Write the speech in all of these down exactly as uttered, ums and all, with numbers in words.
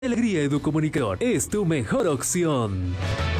Alegría Educomunicador es tu mejor opción.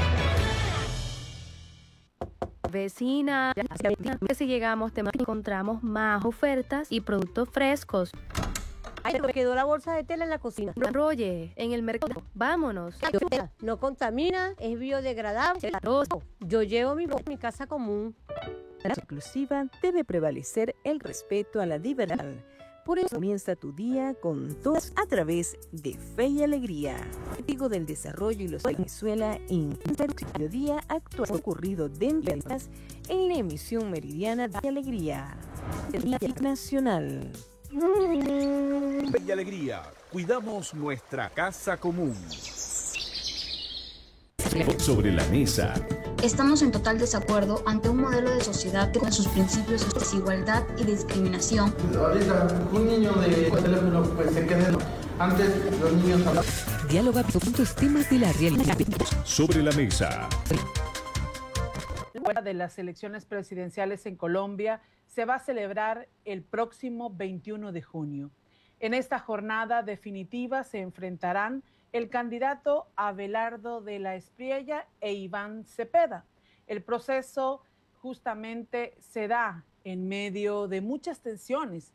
Vecina, que si llegamos te encontramos más ofertas y productos frescos. Ay, me quedó la bolsa de tela en la cocina. Oye, en el mercado, vámonos. No contamina, es biodegradable. Yo llevo mi, mi casa común. En la exclusiva debe prevalecer el respeto a la diversidad. Por eso comienza tu día con todas a través de Fe y Alegría. Testigo del desarrollo y los de Venezuela en el día actual ocurrido dentro de las en la emisión meridiana de Alegría. El Día Nacional. Fe y Alegría, cuidamos nuestra casa común. Sobre la mesa. Estamos en total desacuerdo ante un modelo de sociedad que con sus principios de desigualdad y discriminación. Ahorita un niño de teléfono pues se queda. Antes los niños hablaban. Diáloga puntos temas de la realidad. Sobre la mesa. La de las elecciones presidenciales en Colombia se va a celebrar el próximo veintiuno de junio. En esta jornada definitiva se enfrentarán el candidato Abelardo de la Espriella e Iván Cepeda. El proceso justamente se da en medio de muchas tensiones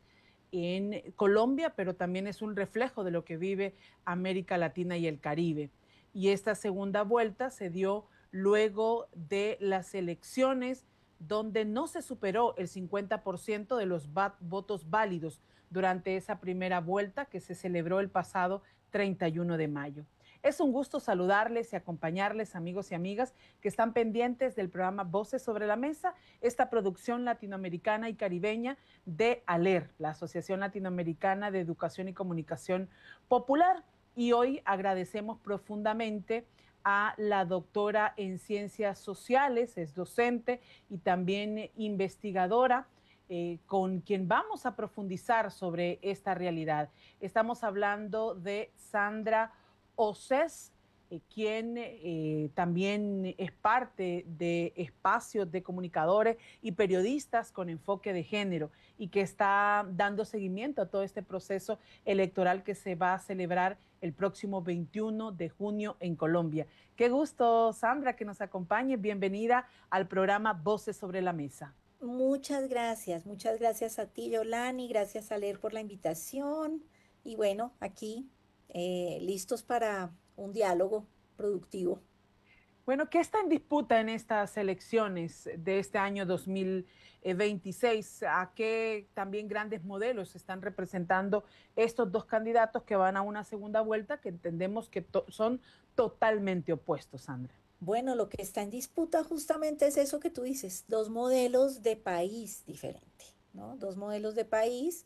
en Colombia, pero también es un reflejo de lo que vive América Latina y el Caribe. Y esta segunda vuelta se dio luego de las elecciones donde no se superó el cincuenta por ciento de los votos válidos durante esa primera vuelta que se celebró el pasado treinta y uno de mayo. Es un gusto saludarles y acompañarles, amigos y amigas, que están pendientes del programa Voces sobre la Mesa, esta producción latinoamericana y caribeña de ALER, la Asociación Latinoamericana de Educación y Comunicación Popular. Y hoy agradecemos profundamente a la doctora en Ciencias Sociales, es docente y también investigadora, Eh, con quien vamos a profundizar sobre esta realidad. Estamos hablando de Sandra Oces, eh, quien eh, también es parte de espacios de comunicadores y periodistas con enfoque de género y que está dando seguimiento a todo este proceso electoral que se va a celebrar el próximo veintiuno de junio en Colombia. Qué gusto, Sandra, que nos acompañe. Bienvenida al programa Voces sobre la Mesa. Muchas gracias, muchas gracias a ti, Yolani, gracias a Leer por la invitación y bueno, aquí eh, listos para un diálogo productivo. Bueno, ¿qué está en disputa en estas elecciones de este año dos mil veintiséis? ¿A qué también grandes modelos están representando estos dos candidatos que van a una segunda vuelta que entendemos que to- son totalmente opuestos, Sandra? Bueno, lo que está en disputa justamente es eso que tú dices, dos modelos de país diferente, ¿no? Dos modelos de país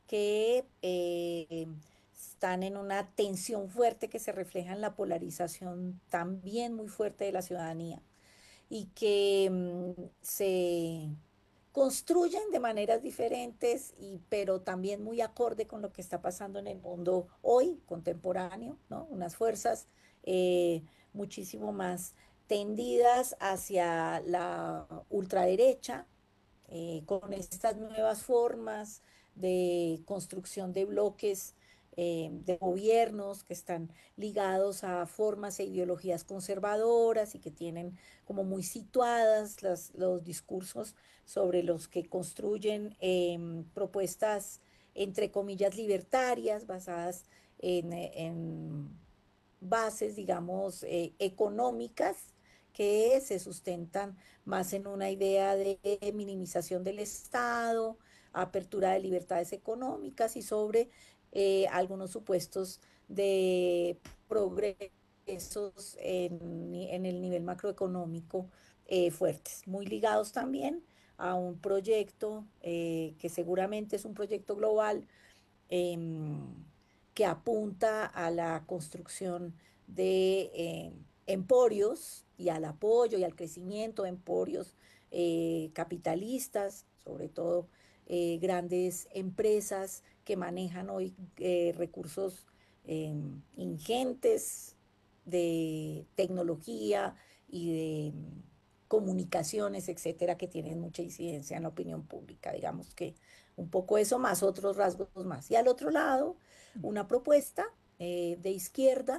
que eh, están en una tensión fuerte que se refleja en la polarización también muy fuerte de la ciudadanía y que mm, se construyen de maneras diferentes, y, pero también muy acorde con lo que está pasando en el mundo hoy, contemporáneo, ¿no? Unas fuerzas eh, muchísimo más tendidas hacia la ultraderecha, eh, con estas nuevas formas de construcción de bloques eh, de gobiernos que están ligados a formas e ideologías conservadoras y que tienen como muy situadas las, los discursos sobre los que construyen eh, propuestas entre comillas libertarias basadas en, en bases, digamos, eh, económicas que se sustentan más en una idea de minimización del Estado, apertura de libertades económicas y sobre eh, algunos supuestos de progresos en, en el nivel macroeconómico eh, fuertes, muy ligados también a un proyecto eh, que seguramente es un proyecto global em, que apunta a la construcción de eh, emporios y al apoyo y al crecimiento de emporios eh, capitalistas, sobre todo eh, grandes empresas que manejan hoy eh, recursos eh, ingentes de tecnología y de mm, comunicaciones, etcétera, que tienen mucha incidencia en la opinión pública. Digamos que un poco eso más otros rasgos más. Y al otro lado, una propuesta eh, de izquierda